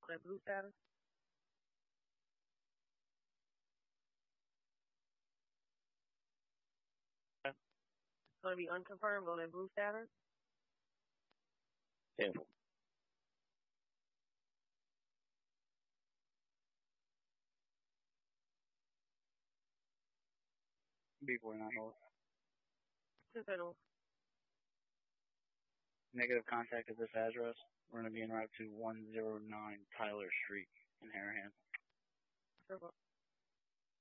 That blue status. It's going to be unconfirmed on that blue status. Careful. B49 North. Just that on. Negative contact at this address. We're going to be en route to 109 Tyler Street in Harahan. Sure.